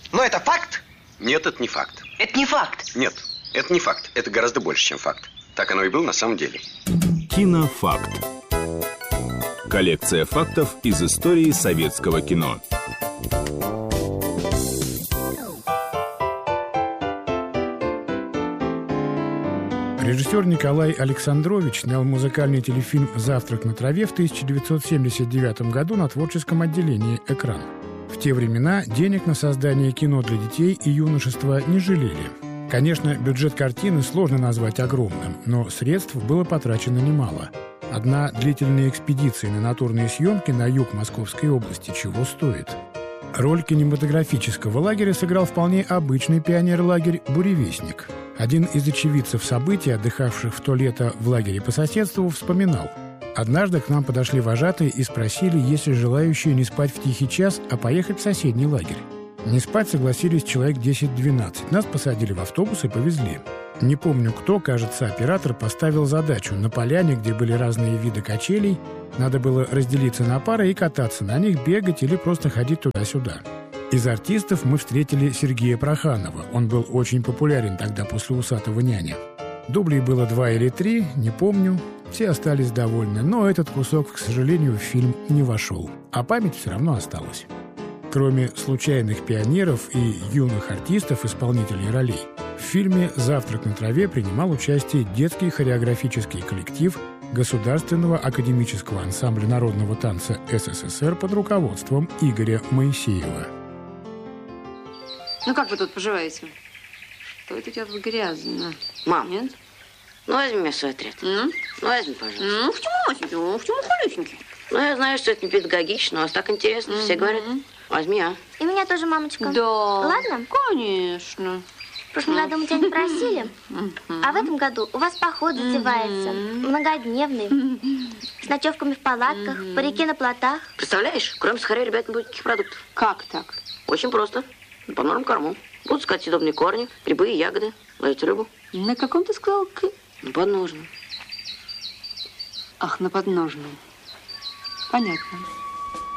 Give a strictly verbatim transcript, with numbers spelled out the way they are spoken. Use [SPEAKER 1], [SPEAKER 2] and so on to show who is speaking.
[SPEAKER 1] Но это факт?
[SPEAKER 2] Нет, это не факт.
[SPEAKER 1] Это не факт?
[SPEAKER 2] Нет, это не факт. Это гораздо больше, чем факт. Так оно и было на самом деле.
[SPEAKER 3] Кинофакт. Коллекция фактов из истории советского кино.
[SPEAKER 4] Режиссер Николай Александрович снял музыкальный телефильм «Завтрак на траве» в тысяча девятьсот семьдесят девятом году на творческом отделении «Экран». В те времена денег на создание кино для детей и юношества не жалели. Конечно, бюджет картины сложно назвать огромным, но средств было потрачено немало. Одна длительная экспедиция на натурные съемки на юг Московской области чего стоит. Роль кинематографического лагеря сыграл вполне обычный пионер-лагерь «Буревестник». Один из очевидцев событий, отдыхавших в то лето в лагере по соседству, вспоминал: «Однажды к нам подошли вожатые и спросили, есть ли желающие не спать в тихий час, а поехать в соседний лагерь. Не спать согласились человек десять-двенадцать. Нас посадили в автобус и повезли. Не помню кто, кажется, оператор поставил задачу. На поляне, где были разные виды качелей, надо было разделиться на пары и кататься на них, бегать или просто ходить туда-сюда. Из артистов мы встретили Сергея Проханова. Он был очень популярен тогда после «Усатого няня». Дублей было два или три, не помню. Все остались довольны, но этот кусок, к сожалению, в фильм не вошел. А память все равно осталась. Кроме случайных пионеров и юных артистов, исполнителей ролей, в фильме «Завтрак на траве» принимал участие детский хореографический коллектив Государственного академического ансамбля народного танца СССР под руководством Игоря Моисеева.
[SPEAKER 5] Ну, как вы тут поживаете? Что это у тебя тут грязно?
[SPEAKER 6] Мам,
[SPEAKER 5] нет?
[SPEAKER 6] Ну, возьми мне свой отряд.
[SPEAKER 5] Ну?
[SPEAKER 6] Ну, возьми, пожалуйста.
[SPEAKER 5] Ну, почему масенький? Ну, почему малюсенький?
[SPEAKER 6] Ну, я знаю, что это не педагогично, но вас так интересно. Mm-hmm. Все говорят, возьми, а?
[SPEAKER 7] И меня тоже, мамочка.
[SPEAKER 5] Да.
[SPEAKER 7] Ладно?
[SPEAKER 5] Конечно.
[SPEAKER 7] В прошлом году мы тебя не просили, а в этом году у вас поход затевается. Многодневный. С ночевками в палатках, по реке на плотах.
[SPEAKER 6] Представляешь, кроме сахаря, ребят, не будет никаких продуктов.
[SPEAKER 5] Как так?
[SPEAKER 6] Очень просто. На подножном корму. Будут искать съедобные корни, грибы и ягоды, ловить рыбу.
[SPEAKER 5] На каком ты сказал?
[SPEAKER 6] На подножном.
[SPEAKER 5] Ах, на подножном. Понятно.